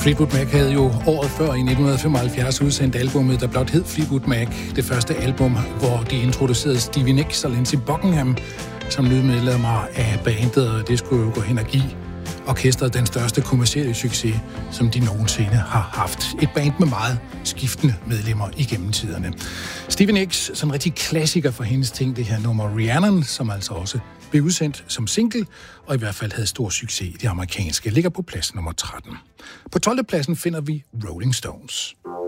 Fleetwood Mac havde jo året før i 1975 udsendt albumet, der blot hed Fleetwood Mac. Det første album, hvor de introducerede Stevie Nicks og Lindsey Buckingham som nye medlemmer af bandet, og det skulle jo gå hen og give orkestret den største kommercielle succes, som de nogensinde har haft. Et band med meget skiftende medlemmer igennem tiderne. Stevie Nicks, sådan en rigtig klassiker for hendes ting, det her nummer Rhiannon, som altså også blev udsendt som single, og i hvert fald havde stor succes i det amerikanske, ligger på plads nummer 13. På 12. pladsen finder vi Rolling Stones.